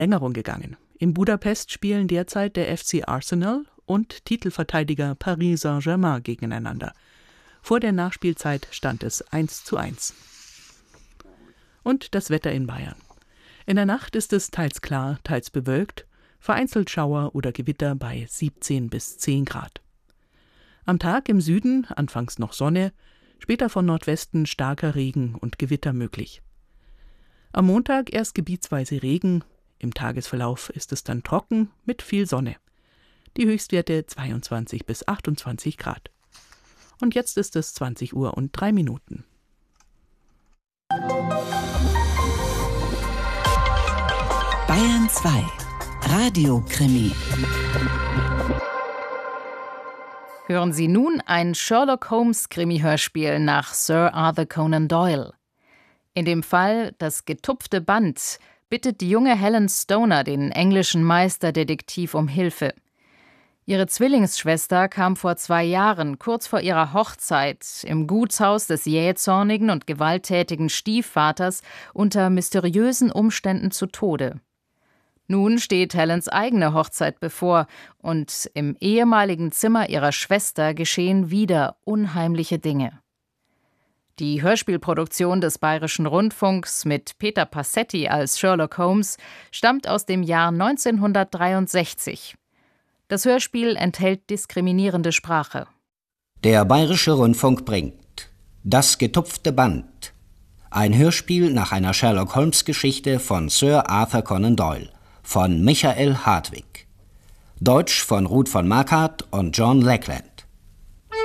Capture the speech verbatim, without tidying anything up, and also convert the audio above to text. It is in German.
Verlängerung gegangen. In Budapest spielen derzeit der F C Arsenal und Titelverteidiger Paris Saint-Germain gegeneinander. Vor der Nachspielzeit stand es eins zu eins. Und das Wetter in Bayern. In der Nacht ist es teils klar, teils bewölkt, vereinzelt Schauer oder Gewitter bei siebzehn bis zehn Grad. Am Tag im Süden anfangs noch Sonne, später von Nordwesten starker Regen und Gewitter möglich. Am Montag erst gebietsweise Regen, im Tagesverlauf ist es dann trocken mit viel Sonne. Die Höchstwerte zweiundzwanzig bis achtundzwanzig Grad. Und jetzt ist es zwanzig Uhr und drei Minuten. Bayern zwei Radiokrimi. Hören Sie nun ein Sherlock-Holmes-Krimi-Hörspiel nach Sir Arthur Conan Doyle. In dem Fall Das getupfte Band bittet die junge Helen Stoner den englischen Meisterdetektiv um Hilfe. Ihre Zwillingsschwester kam vor zwei Jahren, kurz vor ihrer Hochzeit, im Gutshaus des jähzornigen und gewalttätigen Stiefvaters unter mysteriösen Umständen zu Tode. Nun steht Helens eigene Hochzeit bevor und im ehemaligen Zimmer ihrer Schwester geschehen wieder unheimliche Dinge. Die Hörspielproduktion des Bayerischen Rundfunks mit Peter Passetti als Sherlock Holmes stammt aus dem Jahr neunzehnhundertdreiundsechzig. Das Hörspiel enthält diskriminierende Sprache. Der Bayerische Rundfunk bringt Das getupfte Band, ein Hörspiel nach einer Sherlock-Holmes-Geschichte von Sir Arthur Conan Doyle von Michael Hartwig. Deutsch von Ruth von Marquardt und John Lackland.